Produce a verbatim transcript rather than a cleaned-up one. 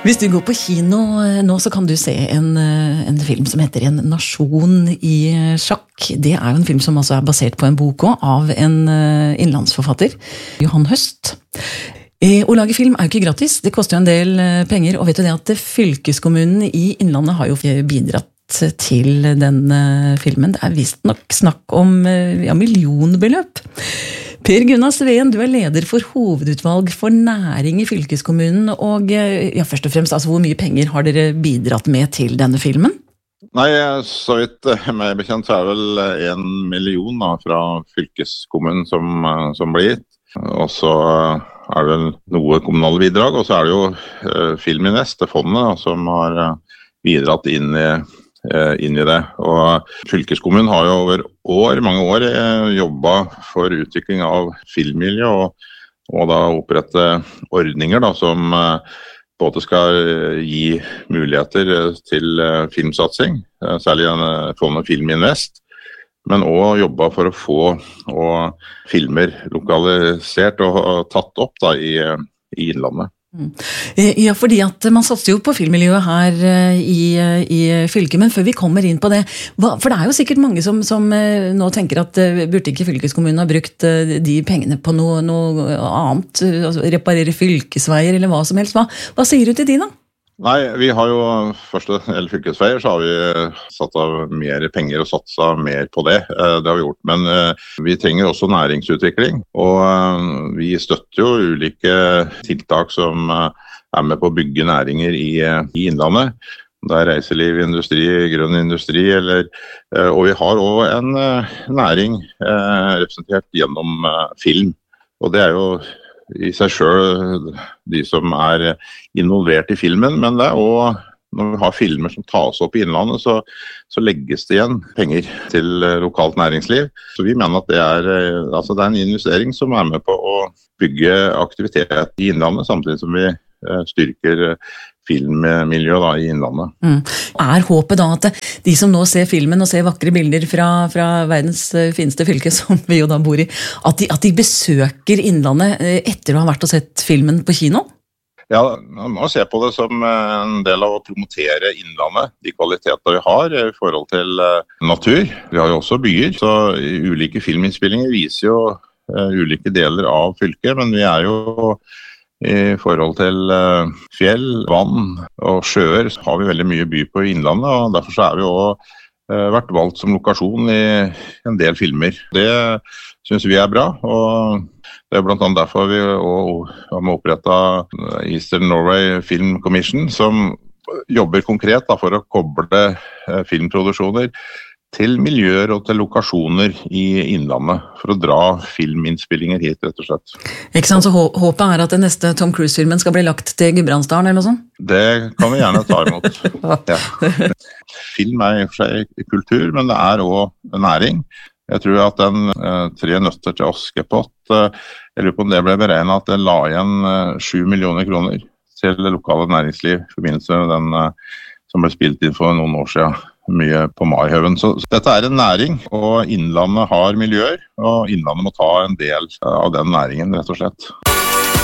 Hvis du går på kino nå, så kan du se en, en film som heter En nasjon i sjakk. Det er jo en film som altså er basert på en bok også, av en innlandsforfatter, Johan Høst. Å lage film er jo ikke gratis, det koster jo en del penger, og vet du det at fylkeskommunen i Innlandet har jo bidratt til denne filmen. Det er vist nok snakk om ja, millionbeløp. Per Gunnar Sveen, du er leder for hovedutvalg for næring i fylkeskommunen, og ja, først og fremst, altså, hvor mye penger har dere bidratt med til denne filmen? Nei, så vidt meg bekjent så er vel en million da, fra fylkeskommunen som, som blir gitt, og så er det vel noe kommunale bidrag, og så er det jo uh, Filminvest, det fondet, som har uh, bidratt inn i inn i det. Og fylkeskommunen har jo over år, mange år jobbet for utvikling av filmmiljø og, og da opprette ordninger da, som både skal gi muligheter til filmsatsing, særlig fondet Filminvest, men også jobbe for å få og filmer lokalisert og tatt opp da, i, i Innlandet. Ja, fordi at man satser jo på filmmiljøet her i, i fylket, men før vi kommer inn på det, hva, for det er jo sikkert mange som, som nå tenker at burde ikke fylkeskommunen ha brukt de pengene på noe, noe annet, altså reparere fylkesveier eller hva som helst. Hva, hva sier du til de da? Nei, vi har jo først eller fylkesveier, så har vi satt av mer penger og satset mer på det. Det har vi gjort, men vi trenger også næringsutvikling, og vi støtter jo ulike tiltak som er med på å bygge næringer i, i Innlandet. Det er reiseliv, industri, grønn industri, eller, og vi har også en næring representert gjennom film, og det er jo i seg selv de som er involvert i filmen, men det er også, når vi har filmer som tas opp i Innlandet, så, så legges det igjen penger til lokalt næringsliv. Så vi mener at det er, altså det er en investering som er med på å bygge aktivitet i Innlandet, samtidig som vi styrker filmmiljøet da, i Innlandet. Mm. Er håpet da at de som nå ser filmen og ser vakre bilder fra, fra verdens fineste fylke, som vi jo da bor i, at de, at de besøker Innlandet etter å ha vært og sett filmen på kino? Ja, man må se på det som en del av å promotere Innlandet, de kvaliteter vi har i forhold til natur. Vi har jo også byer, så ulike filminnspillinger viser jo uh, ulike deler av fylket, men vi er jo i forhold til uh, fjell, vann og sjøer, så har vi veldig mye by på Innlandet, og derfor så er vi også uh, vært valgt som lokasjon i en del filmer. Det synes vi er bra, og det er blant annet derfor vi også har opprettet Eastern Norway Film Commission, som jobber konkret da, for å koble uh, filmproduksjoner til miljøer og til lokasjoner i Innlandet, for å dra filminnspillinger hit, rett og slett. Ikke sant, så håpet er at den neste Tom Cruise-filmen skal bli lagt til Gudbrandsdalen, eller noe sånt? Det kan vi gjerne ta imot. Ja. Film er i og for seg kultur, men det er også næring. Jeg tror at den eh, tre nøtter til Askepott, eh, jeg lurer på om det ble beregnet at den la igjen eh, sju millioner kroner til det lokale næringsliv i forbindelse med den eh, som ble spilt inn for noen år siden. Mye på Maihaugen. Så, så dette er en næring, og Innlandet har miljøer, og Innlandet må ta en del av den næringen, rett og slett.